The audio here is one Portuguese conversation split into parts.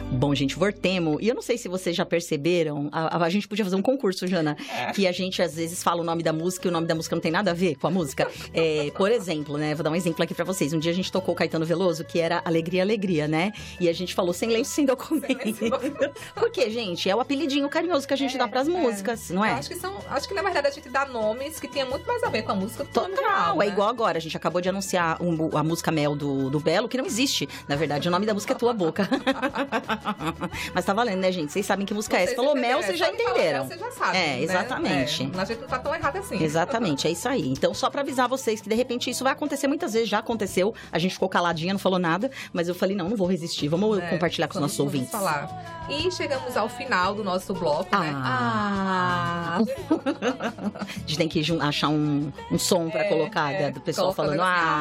Bom, gente, Vortemo, e eu não sei se vocês já perceberam, a gente podia fazer um concurso, Jana, que a gente às vezes fala o nome da música e o nome da música não tem nada a ver com a música. Por exemplo, né, vou dar um exemplo aqui pra vocês. Um dia a gente tocou Caetano Veloso, que era Alegria, Alegria, né? E a gente falou sem lenço, sem documento. Por quê, gente? É o apelidinho carinhoso que a gente dá pras músicas, não é? Acho que na verdade a gente dá nomes que tinha muito mais a ver com a música do que o nome Total, real, né? é igual agora. A gente acabou de anunciar a música Mel do Belo, que não existe. Na verdade, o nome da música é Tua Boca. Mas tá valendo, né, gente? Vocês sabem que música é essa. Falou Mel, vocês já entenderam. Vocês já sabem, exatamente. Né? A gente não tá tão errado assim. Exatamente, é isso aí. Então, só pra avisar vocês que, de repente, isso vai acontecer muitas vezes. Já aconteceu. A gente ficou caladinha, não falou nada. Mas eu falei, não vou resistir. Vamos compartilhar com os nossos ouvintes. Falar. E chegamos ao final do nosso bloco, né? A gente tem que achar um som pra colocar do pessoal falando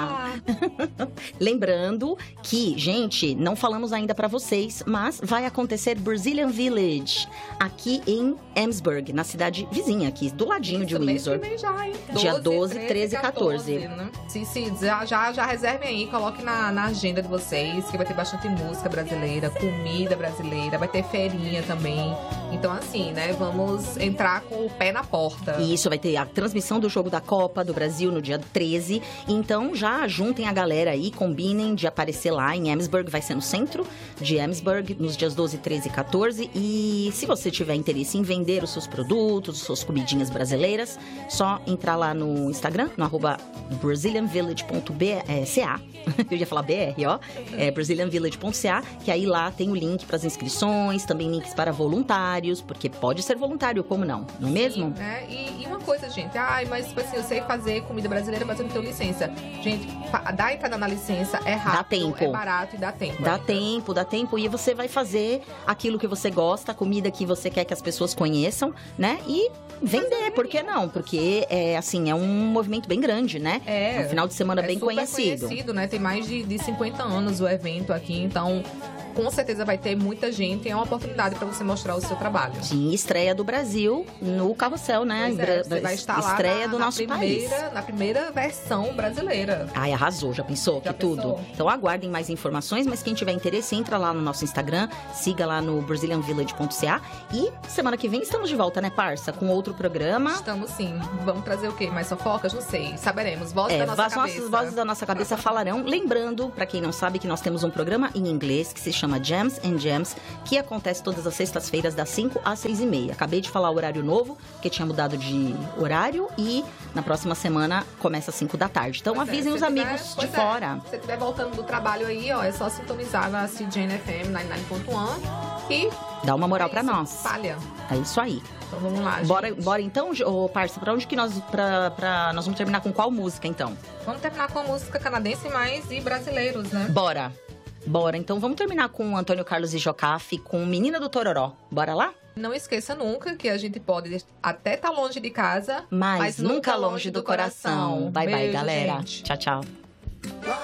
Lembrando que, gente, não falamos ainda pra vocês, mas vai acontecer Brazilian Village aqui em Amesburg, na cidade vizinha aqui, do ladinho de Windsor. Já, hein? Dia 12, 13 e 14. Né? Já reservem aí, coloque na agenda de vocês, que vai ter bastante música brasileira, comida brasileira, vai ter feirinha também. Então, assim, né, vamos entrar com o pé na porta. E isso, vai ter a transmissão do jogo da Copa do Brasil no dia 13. Então, já juntem a galera aí, combinem de aparecer lá em Amesburg, vai ser no centro de Amesburg, nos dias 12, 13 e 14. E se você tiver interesse em vender os seus produtos, suas comidinhas brasileiras, só entrar lá no Instagram, no @brazilianvillage.ca. Eu ia falar BR, ó. brazilianvillage.ca, que aí lá tem o link para as inscrições, também links para voluntários, porque pode ser voluntário, como não? Não é mesmo? Sim, né? E uma coisa, gente, mas tipo assim, eu sei fazer comida brasileira, mas eu não tenho licença. Gente, dá entrada na licença, é rápido, dá tempo. É barato e dá tempo. Dá tempo, e você vai fazer aquilo que você gosta, a comida que você quer que as pessoas conheçam, né? E vender, por que não? Porque, assim, é um movimento bem grande, né? É um final de semana bem conhecido, né? Tem mais de 50 anos o evento aqui, então com certeza vai ter muita gente, é uma oportunidade para você mostrar o seu trabalho. Sim, estreia do Brasil no Carrossel, né? Você vai estar lá estreia do nosso país. Na primeira versão brasileira. Ai, arrasou, já pensou? Tudo. Então aguardem mais informações, mas quem tiver interesse, entra lá no nosso Instagram, siga lá no brazilianvillage.ca e semana que vem estamos de volta, né, parça? Com outro programa. Estamos sim. Vamos trazer o quê? Mais fofocas? Não sei. Saberemos. Vozes da nossa cabeça. Vozes da nossa cabeça falarão. Lembrando, pra quem não sabe, que nós temos um programa em inglês que se chama Jams and Gems, que acontece todas as sextas-feiras das 5 às 6h30. Acabei de falar o horário novo, porque tinha mudado de horário e na próxima semana começa às 5 da tarde. Então avisem os amigos de fora. Se você estiver voltando do trabalho aí, ó, é só sintonizar na CJN FM 99.1 e dá uma moral pra nós. Espalha. É isso aí. Então vamos lá, Bora então, parça, pra onde que nós vamos terminar com qual música, então? Vamos terminar com a música canadense, mas e brasileiros, né? Bora, então vamos terminar com Antônio Carlos e Jocafe, com Menina do Tororó. Bora lá? Não esqueça nunca que a gente pode até estar longe de casa, mas nunca longe do coração. Bye, bye, galera. Gente. Tchau, tchau.